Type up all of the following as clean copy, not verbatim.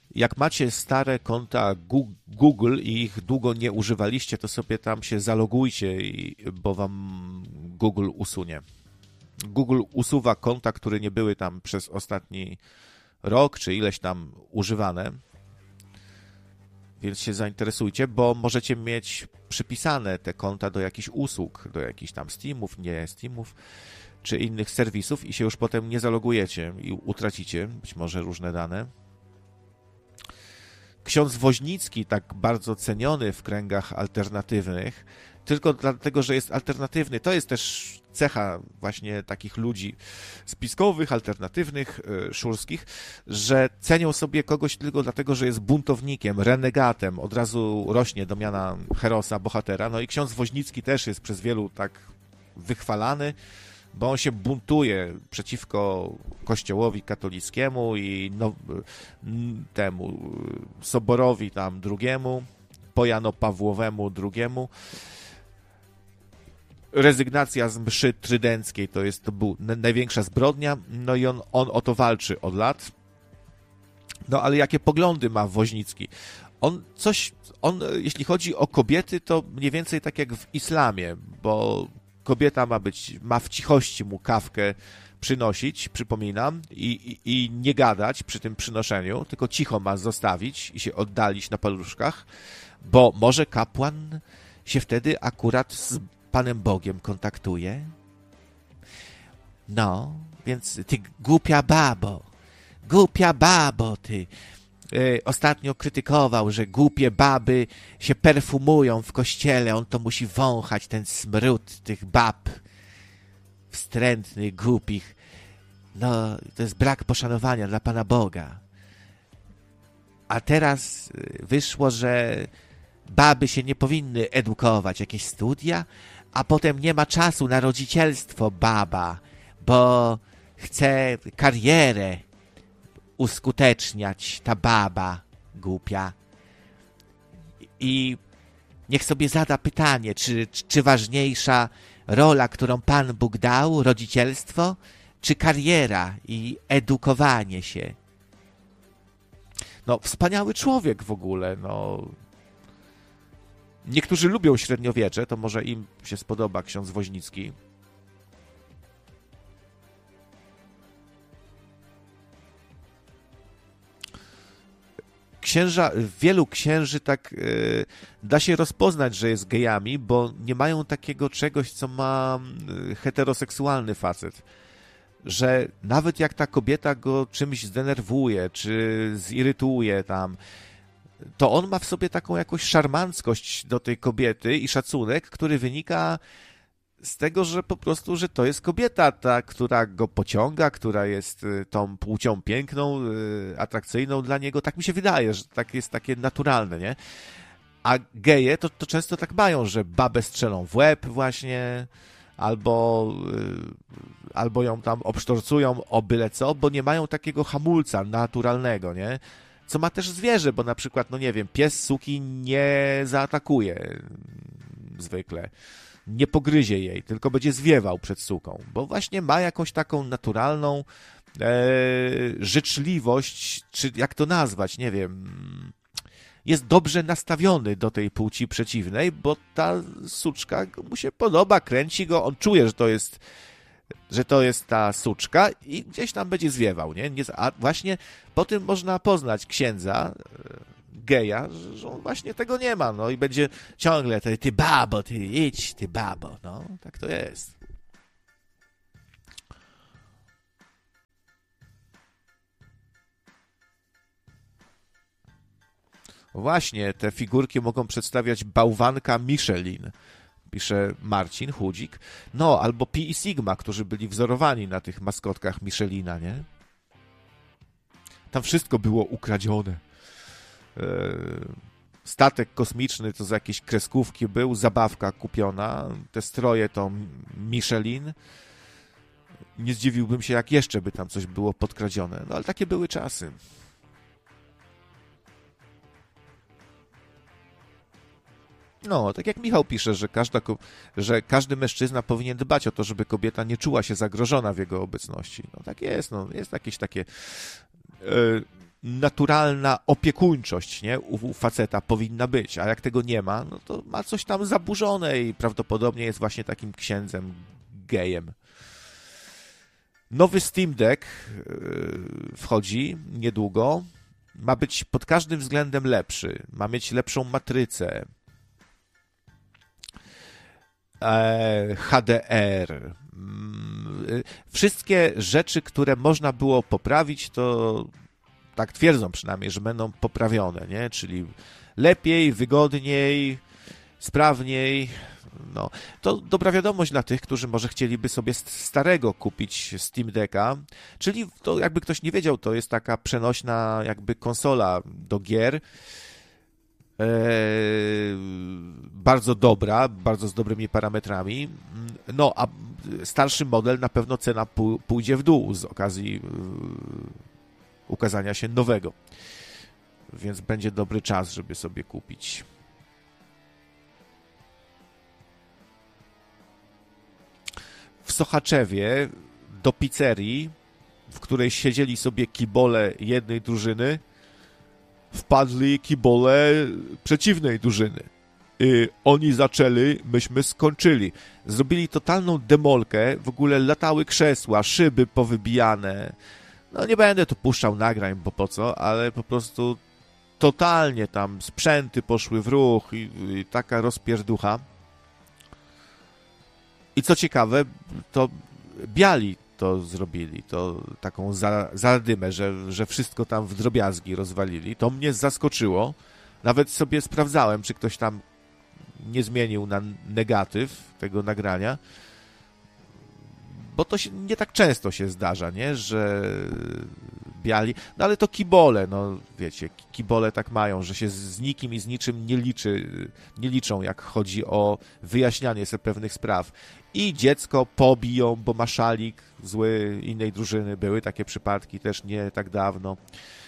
Jak macie stare konta Google i ich długo nie używaliście, to sobie tam się zalogujcie, bo wam Google usunie. Google usuwa konta, które nie były tam przez ostatni rok, czy ileś tam używane. Więc się zainteresujcie, bo możecie mieć przypisane te konta do jakichś usług, do jakichś tam Steamów, nie Steamów, czy innych serwisów i się już potem nie zalogujecie i utracicie być może różne dane. Ksiądz Woźnicki, tak bardzo ceniony w kręgach alternatywnych, tylko dlatego, że jest alternatywny, to jest też cecha właśnie takich ludzi spiskowych, alternatywnych, szurskich, że cenią sobie kogoś tylko dlatego, że jest buntownikiem, renegatem, od razu rośnie do miana herosa, bohatera. No i ksiądz Woźnicki też jest przez wielu tak wychwalany, bo on się buntuje przeciwko Kościołowi katolickiemu i temu Soborowi tam drugiemu, po Janopawłowemu drugiemu. Rezygnacja z mszy trydenckiej to była największa zbrodnia, no i on o to walczy od lat. No ale jakie poglądy ma Woźnicki? On, jeśli chodzi o kobiety, to mniej więcej tak jak w islamie, bo kobieta ma w cichości mu kawkę przynosić, przypominam, i nie gadać przy tym przynoszeniu, tylko cicho ma zostawić i się oddalić na paluszkach, bo może kapłan się wtedy akurat z Panem Bogiem kontaktuje. No, więc ty głupia babo, ty. Ostatnio krytykował, że głupie baby się perfumują w kościele, on to musi wąchać, ten smród tych bab wstrętnych, głupich. No, to jest brak poszanowania dla Pana Boga. A teraz wyszło, że baby się nie powinny edukować, jakieś studia, a potem nie ma czasu na rodzicielstwo baba, bo chce karierę uskuteczniać ta baba głupia. I niech sobie zada pytanie, czy ważniejsza rola, którą Pan Bóg dał, rodzicielstwo, czy kariera i edukowanie się. No, wspaniały człowiek w ogóle, no. Niektórzy lubią średniowiecze, to może im się spodoba ksiądz Woźnicki. Wielu księży tak da się rozpoznać, że jest gejami, bo nie mają takiego czegoś, co ma heteroseksualny facet. Że nawet jak ta kobieta go czymś zdenerwuje, czy zirytuje tam, to on ma w sobie taką jakąś szarmanckość do tej kobiety i szacunek, który wynika z tego, że po prostu, że to jest kobieta, ta, która go pociąga, która jest tą płcią piękną, atrakcyjną dla niego. Tak mi się wydaje, że tak jest takie naturalne, nie? A geje to często tak mają, że babę strzelą w łeb właśnie, albo ją tam obsztorcują o byle co, bo nie mają takiego hamulca naturalnego, nie? Co ma też zwierzę, bo na przykład, no nie wiem, pies suki nie zaatakuje zwykle. Nie pogryzie jej, tylko będzie zwiewał przed suką, bo właśnie ma jakąś taką naturalną życzliwość, czy jak to nazwać, nie wiem, jest dobrze nastawiony do tej płci przeciwnej, bo ta suczka mu się podoba, kręci go, on czuje, że to jest ta suczka i gdzieś tam będzie zwiewał, nie? A właśnie po tym można poznać księdza, geja, że on właśnie tego nie ma, no i będzie ciągle ty babo, ty idź, ty babo, no, tak to jest. Właśnie, te figurki mogą przedstawiać bałwanka Michelin, pisze Marcin Chudzik, no, albo Pi i Sigma, którzy byli wzorowani na tych maskotkach Michelina, nie? Tam wszystko było ukradzione. Statek kosmiczny to za jakieś kreskówki był, zabawka kupiona, te stroje to Michelin. Nie zdziwiłbym się, jak jeszcze by tam coś było podkradzione, no ale takie były czasy. No, tak jak Michał pisze, że każdy mężczyzna powinien dbać o to, żeby kobieta nie czuła się zagrożona w jego obecności. No tak jest, no jest jakieś takie... naturalna opiekuńczość, nie? U faceta powinna być, a jak tego nie ma, no to ma coś tam zaburzone i prawdopodobnie jest właśnie takim księdzem gejem. Nowy Steam Deck wchodzi niedługo. Ma być pod każdym względem lepszy. Ma mieć lepszą matrycę. HDR. Wszystkie rzeczy, które można było poprawić, to tak twierdzą przynajmniej, że będą poprawione, nie? Czyli lepiej, wygodniej, sprawniej. No, to dobra wiadomość dla tych, którzy może chcieliby sobie starego kupić Steam Decka, czyli to jakby ktoś nie wiedział, to jest taka przenośna jakby konsola do gier, bardzo dobra, bardzo z dobrymi parametrami, no a starszy model na pewno cena pójdzie w dół z okazji ukazania się nowego, więc będzie dobry czas, żeby sobie kupić. W Sochaczewie do pizzerii, w której siedzieli sobie kibole jednej drużyny, wpadli kibole przeciwnej drużyny. Oni zaczęli, myśmy skończyli. Zrobili totalną demolkę, w ogóle latały krzesła, szyby powybijane. No nie będę tu puszczał nagrań, bo po co, ale po prostu totalnie tam sprzęty poszły w ruch i taka rozpierducha. I co ciekawe, to biali to zrobili, to taką zadymę, że wszystko tam w drobiazgi rozwalili. To mnie zaskoczyło. Nawet sobie sprawdzałem, czy ktoś tam nie zmienił na negatyw tego nagrania, bo to się nie tak często się zdarza, nie, że biali, no ale to kibole, no wiecie, kibole tak mają, że się z nikim i z niczym nie liczą, jak chodzi o wyjaśnianie sobie pewnych spraw. I dziecko pobiją, bo ma szalik zły innej drużyny, były takie przypadki też nie tak dawno.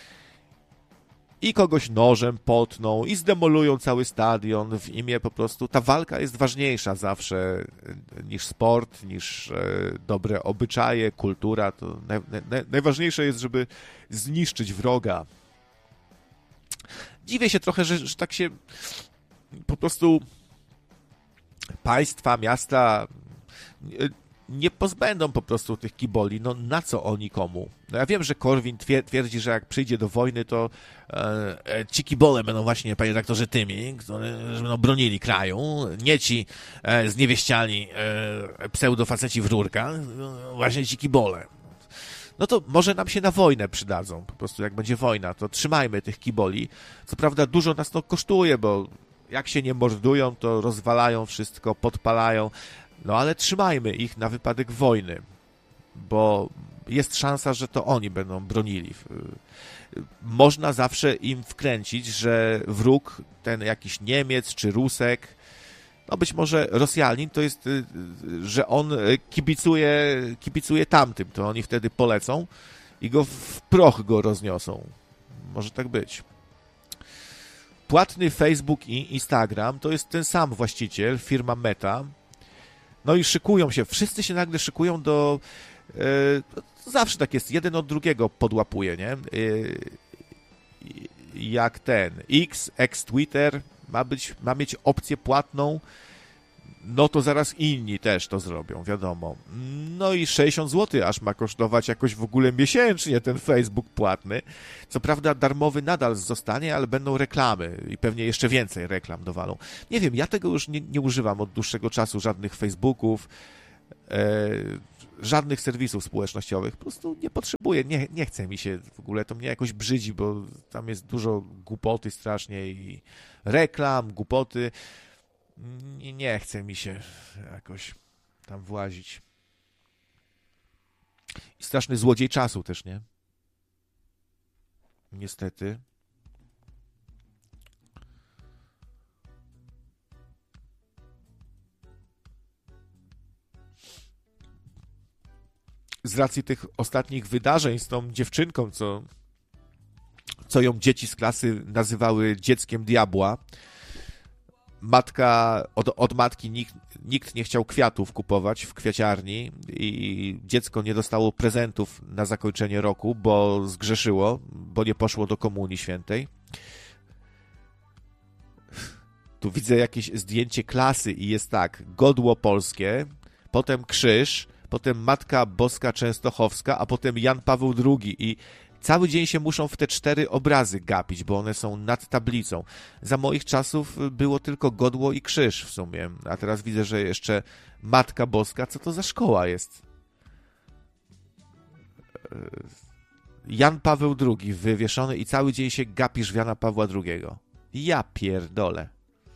I kogoś nożem potną i zdemolują cały stadion w imię po prostu. Ta walka jest ważniejsza zawsze niż sport, niż dobre obyczaje, kultura. To najważniejsze jest, żeby zniszczyć wroga. Dziwię się trochę, że tak się po prostu państwa, miasta nie pozbędą po prostu tych kiboli. No na co oni komu? No ja wiem, że Korwin twierdzi, że jak przyjdzie do wojny, to ci kibole będą właśnie, panie redaktorze, tymi, którzy będą bronili kraju, nie ci zniewieściali pseudofaceci w rurkach, właśnie ci kibole. No to może nam się na wojnę przydadzą. Po prostu jak będzie wojna, to trzymajmy tych kiboli. Co prawda dużo nas to kosztuje, bo jak się nie mordują, to rozwalają wszystko, podpalają. No ale trzymajmy ich na wypadek wojny, bo jest szansa, że to oni będą bronili. Można zawsze im wkręcić, że wróg, ten jakiś Niemiec czy Rusek, no być może Rosjanin, to jest, że on kibicuje tamtym, to oni wtedy polecą i go w proch go rozniosą. Może tak być. Płatny Facebook i Instagram to jest ten sam właściciel, firma Meta. No i szykują się, wszyscy się nagle szykują do... zawsze tak jest, jeden od drugiego podłapuje, nie? Jak ten ex-Twitter ma mieć opcję płatną, no to zaraz inni też to zrobią, wiadomo. No i 60 zł aż ma kosztować jakoś w ogóle miesięcznie ten Facebook płatny. Co prawda darmowy nadal zostanie, ale będą reklamy i pewnie jeszcze więcej reklam dowalą. Nie wiem, ja tego już nie używam od dłuższego czasu, żadnych Facebooków, żadnych serwisów społecznościowych. Po prostu nie potrzebuję, nie chce mi się w ogóle, to mnie jakoś brzydzi, bo tam jest dużo głupoty strasznie i reklam, głupoty. Nie chce mi się jakoś tam włazić. I straszny złodziej czasu też, nie? Niestety. Z racji tych ostatnich wydarzeń z tą dziewczynką, co ją dzieci z klasy nazywały dzieckiem diabła, od matki nikt nie chciał kwiatów kupować w kwiaciarni i dziecko nie dostało prezentów na zakończenie roku, bo zgrzeszyło, bo nie poszło do Komunii Świętej. Tu widzę jakieś zdjęcie klasy i jest tak, godło polskie, potem krzyż, potem Matka Boska Częstochowska, a potem Jan Paweł II i cały dzień się muszą w te 4 obrazy gapić, bo one są nad tablicą. Za moich czasów było tylko godło i krzyż w sumie, a teraz widzę, że jeszcze Matka Boska. Co to za szkoła jest? Jan Paweł II wywieszony i cały dzień się gapisz w Jana Pawła II. Ja pierdolę.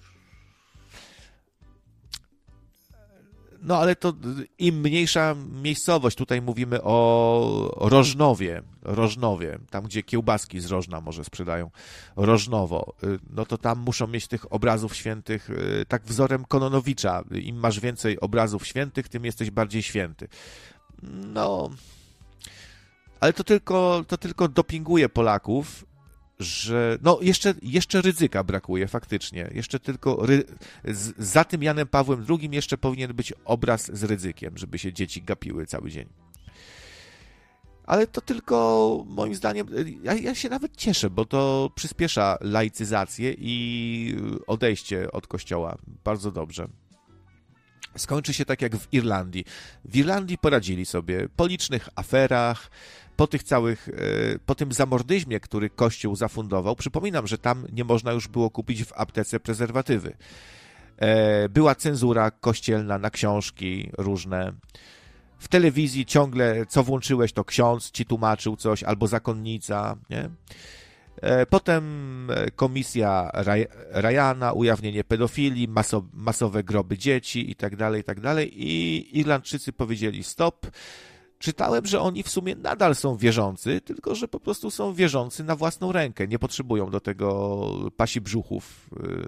No ale to im mniejsza miejscowość, tutaj mówimy o Rożnowie, tam gdzie kiełbaski z Rożna może sprzedają, Rożnowo, no to tam muszą mieć tych obrazów świętych tak wzorem Kononowicza. Im masz więcej obrazów świętych, tym jesteś bardziej święty. No, ale to tylko dopinguje Polaków, że no jeszcze Rydzyka brakuje faktycznie. Jeszcze tylko za tym Janem Pawłem II jeszcze powinien być obraz z Rydzykiem, żeby się dzieci gapiły cały dzień. Ale to tylko moim zdaniem, ja się nawet cieszę, bo to przyspiesza laicyzację i odejście od kościoła. Bardzo dobrze. Skończy się tak jak w Irlandii. W Irlandii poradzili sobie po licznych aferach, po tym zamordyzmie, który Kościół zafundował. Przypominam, że tam nie można już było kupić w aptece prezerwatywy. Była cenzura kościelna na książki różne. W telewizji ciągle, co włączyłeś, to ksiądz ci tłumaczył coś, albo zakonnica, nie? Potem komisja Ryana, ujawnienie pedofilii, masowe groby dzieci i tak dalej. I Irlandczycy powiedzieli stop. Czytałem, że oni w sumie nadal są wierzący, tylko że po prostu są wierzący na własną rękę. Nie potrzebują do tego pasi brzuchów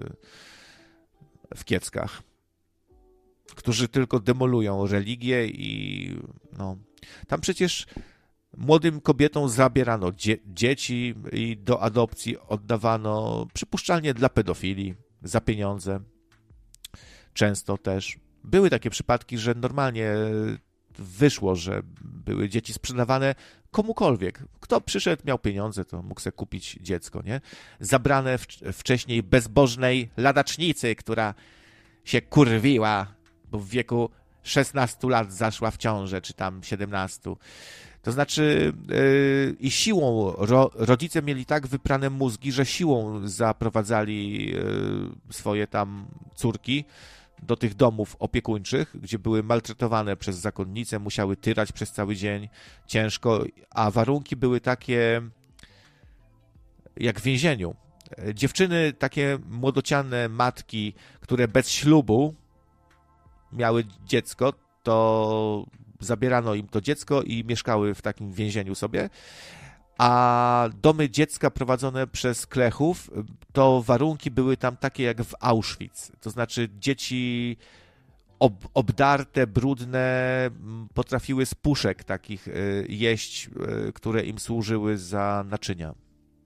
w kieckach, którzy tylko demolują religię i no. Tam przecież młodym kobietom zabierano dzieci i do adopcji oddawano przypuszczalnie dla pedofili za pieniądze. Często też. Były takie przypadki, że normalnie wyszło, że były dzieci sprzedawane komukolwiek. Kto przyszedł, miał pieniądze, to mógł sobie kupić dziecko, nie? Zabrane wcześniej bezbożnej ladacznicy, która się kurwiła, bo w wieku 16 lat zaszła w ciążę, czy tam 17. To znaczy i siłą rodzice mieli tak wyprane mózgi, że siłą zaprowadzali swoje tam córki do tych domów opiekuńczych, gdzie były maltretowane przez zakonnice, musiały tyrać przez cały dzień ciężko, a warunki były takie jak w więzieniu. Dziewczyny, takie młodociane matki, które bez ślubu miały dziecko, to zabierano im to dziecko i mieszkały w takim więzieniu sobie, a domy dziecka prowadzone przez klechów, to warunki były tam takie jak w Auschwitz. To znaczy dzieci obdarte, brudne, potrafiły z puszek takich jeść, które im służyły za naczynia.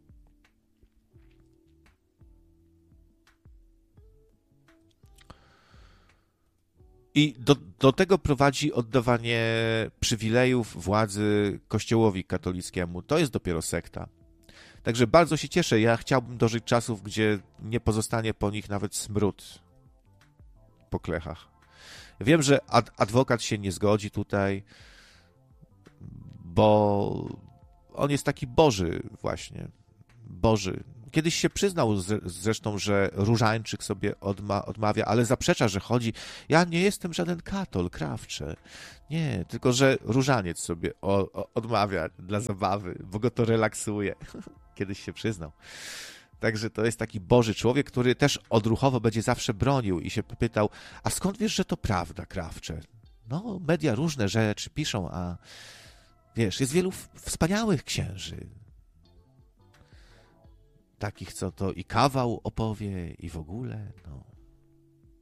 I do tego prowadzi oddawanie przywilejów władzy Kościołowi katolickiemu. To jest dopiero sekta. Także bardzo się cieszę. Ja chciałbym dożyć czasów, gdzie nie pozostanie po nich nawet smród po klechach. Wiem, że adwokat się nie zgodzi tutaj, bo on jest taki Boży właśnie. Boży. Kiedyś się przyznał zresztą, że różańczyk sobie odmawia, ale zaprzecza, że chodzi. Ja nie jestem żaden katol, krawcze. Nie, tylko że różaniec sobie odmawia dla zabawy, bo go to relaksuje. Kiedyś się przyznał. Także to jest taki Boży człowiek, który też odruchowo będzie zawsze bronił i się pytał, a skąd wiesz, że to prawda, krawcze? No, media różne rzeczy piszą, a wiesz, jest wielu wspaniałych księży. Takich, co to i kawał opowie, i w ogóle, no.